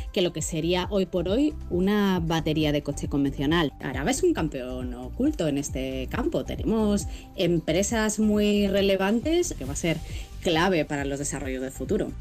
que lo que sería hoy por hoy una batería de coche convencional. Araba es un campeón oculto en este campo. Tenemos empresas muy relevantes que va a ser clave para los desarrollos del futuro.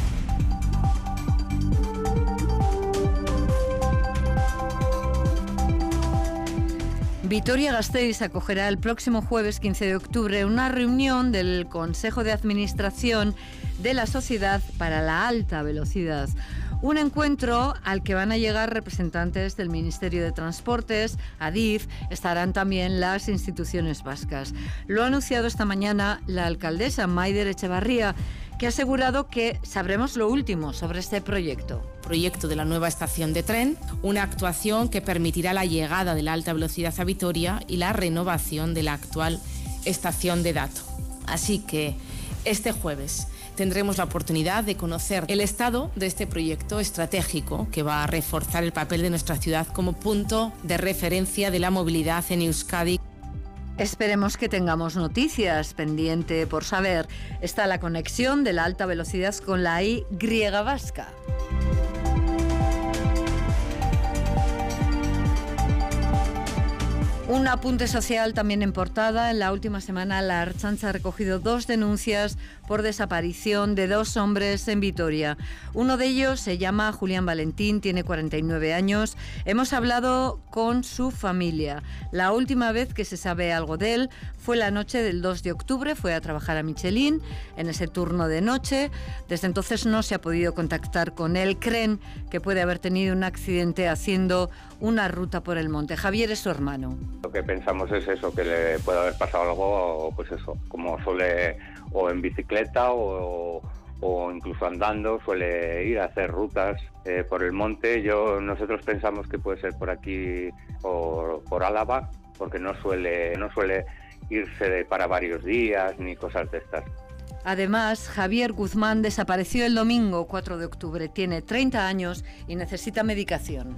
Vitoria-Gasteiz acogerá el próximo jueves 15 de octubre una reunión del Consejo de Administración de la Sociedad para la Alta Velocidad. Un encuentro al que van a llegar representantes del Ministerio de Transportes, Adif, estarán también las instituciones vascas. Lo ha anunciado esta mañana la alcaldesa Maider Etxebarria, que ha asegurado que sabremos lo último sobre este proyecto. Proyecto de la nueva estación de tren, una actuación que permitirá la llegada de la alta velocidad a Vitoria y la renovación de la actual estación de Dato. Así que este jueves tendremos la oportunidad de conocer el estado de este proyecto estratégico que va a reforzar el papel de nuestra ciudad como punto de referencia de la movilidad en Euskadi. Esperemos que tengamos noticias. Pendiente por saber está la conexión de la alta velocidad con la Y vasca. Un apunte social también en portada. En la última semana la Ertzaintza ha recogido 2 denuncias por desaparición de 2 hombres en Vitoria. Uno de ellos se llama Julián Valentín, tiene 49 años. Hemos hablado con su familia. La última vez que se sabe algo de él fue la noche del 2 de octubre. Fue a trabajar a Michelin en ese turno de noche. Desde entonces no se ha podido contactar con él. Creen que puede haber tenido un accidente haciendo una ruta por el monte. Javier es su hermano. Lo que pensamos es eso, que le puede haber pasado algo, pues eso, como suele, o en bicicleta o incluso andando, suele ir a hacer rutas por el monte. Nosotros pensamos que puede ser por aquí, por Álava, porque no suele irse para varios días ni cosas de estas. Además, Javier Guzmán desapareció el domingo 4 de octubre. Tiene 30 años y necesita medicación.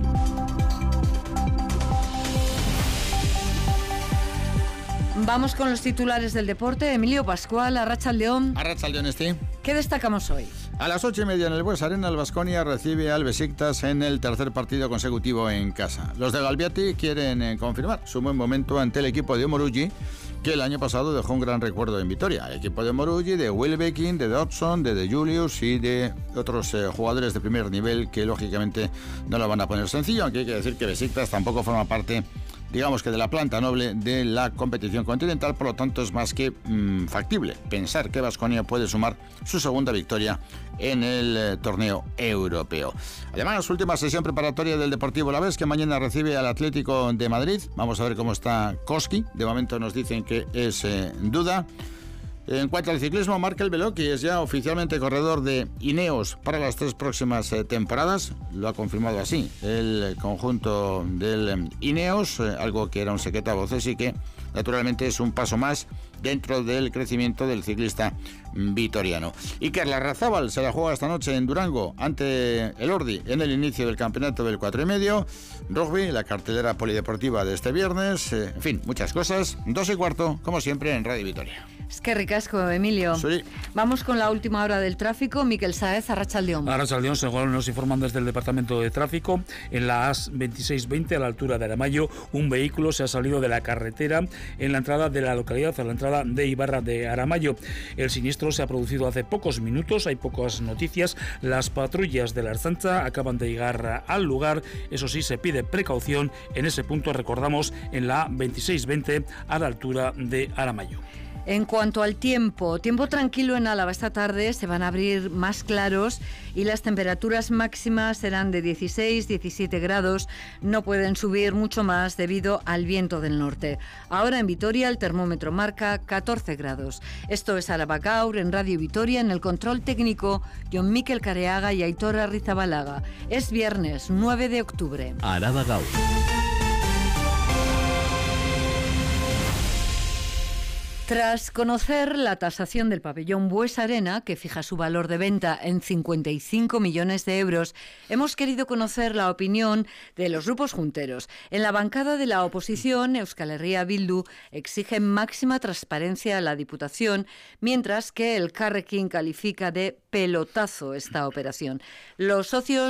Vamos con los titulares del deporte. Emilio Pascual, Arratsaldeon. Arratsaldeon, Esti. ¿Qué destacamos hoy? A las 8:30 en el Bues Arena, el Baskonia recibe al Besiktas en el tercer partido consecutivo en casa. Los de Galbiati quieren confirmar su buen momento ante el equipo de Omorugi, que el año pasado dejó un gran recuerdo en Vitoria. El equipo de Omorugi, de Wilbekin, de Dodson, de Julius y de otros jugadores de primer nivel que lógicamente no lo van a poner sencillo, aunque hay que decir que Besiktas tampoco forma parte, digamos que de la planta noble de la competición continental, por lo tanto es más que factible pensar que Baskonia puede sumar su segunda victoria en el torneo europeo. Además, última sesión preparatoria del Deportivo Alavés, que mañana recibe al Atlético de Madrid. Vamos a ver cómo está Koski. De momento nos dicen que es duda. En cuanto al ciclismo, Markel Beloki es ya oficialmente corredor de Ineos para las 3 próximas temporadas. Lo ha confirmado así el conjunto del Ineos, algo que era un secreto a voces y que naturalmente es un paso más dentro del crecimiento del ciclista vitoriano. Iker Larrazábal se la juega esta noche en Durango ante el Ordi en el inicio del campeonato del 4,5. Rugby, la cartelera polideportiva de este viernes. En fin, muchas cosas. 2:15, como siempre, en Radio Vitoria. Es que ricasco, Emilio. Sí. Vamos con la última hora del tráfico. Miquel Sáez, Arratsaldeon. Arratsaldeon, según nos informan desde el Departamento de Tráfico, en la AS 2620 a la altura de Aramayo, un vehículo se ha salido de la carretera en la entrada de la localidad, a la entrada de Ibarra de Aramayo. El siniestro se ha producido hace pocos minutos, hay pocas noticias. Las patrullas de la Ertzaintza acaban de llegar al lugar. Eso sí, se pide precaución en ese punto, recordamos, en la 2620 a la altura de Aramayo. En cuanto al tiempo tranquilo en Álava. Esta tarde se van a abrir más claros y las temperaturas máximas serán de 16-17 grados. No pueden subir mucho más debido al viento del norte. Ahora en Vitoria el termómetro marca 14 grados. Esto es Álava Gaur en Radio Vitoria, en el control técnico Jon Mikel Careaga y Aitor Arrizabalaga. Es viernes 9 de octubre. Álava Gaur. Tras conocer la tasación del pabellón Bues Arena, que fija su valor de venta en 55 millones de euros, hemos querido conocer la opinión de los grupos junteros. En la bancada de la oposición, Euskal Herria Bildu exige máxima transparencia a la Diputación, mientras que el Elkarrekin califica de pelotazo esta operación. Los socios